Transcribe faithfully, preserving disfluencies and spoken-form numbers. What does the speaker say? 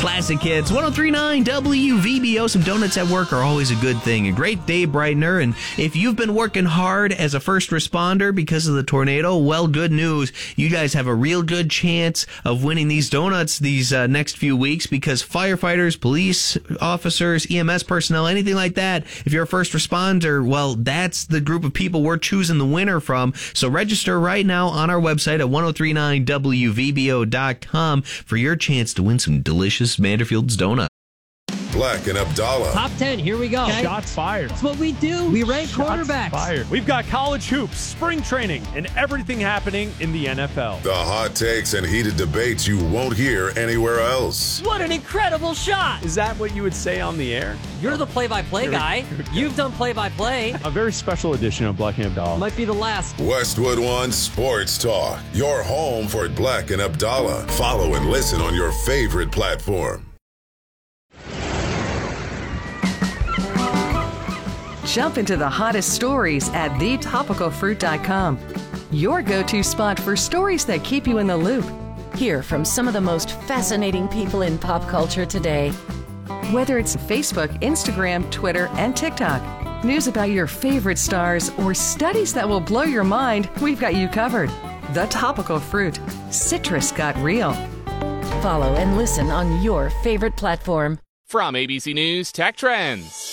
classic hits. one oh three point nine W V B O. Some donuts at work are always a good thing. A great day brightener. And if you've been working hard as a first responder because of the tornado, well, good news. You guys have a real good chance of winning these donuts these uh, next few weeks, because firefighters, police officers, E M S personnel, anything like that, if you're a first responder, well, that's the group of people we're choosing the winner from. So register right now on our website at ten thirty-nine W V B O dot com for your chance to win some delicious Vanderfield's donuts. Black and Abdallah. Top ten, here we go. Okay. Shots fired. That's what we do. We rank Shots quarterbacks. Fired. We've got college hoops, spring training, and everything happening in the N F L. The hot takes and heated debates you won't hear anywhere else. What an incredible shot. Is that what you would say on the air? You're the play-by-play guy. You've done play-by-play. A very special edition of Black and Abdallah. Might be the last. Westwood One Sports Talk. Your home for Black and Abdallah. Follow and listen on your favorite platform. Jump into the hottest stories at the topical fruit dot com. Your go-to spot for stories that keep you in the loop. Hear from some of the most fascinating people in pop culture today. Whether it's Facebook, Instagram, Twitter, and TikTok, news about your favorite stars, or studies that will blow your mind, we've got you covered. The Topical Fruit. Citrus got real. Follow and listen on your favorite platform. From A B C News Tech Trends.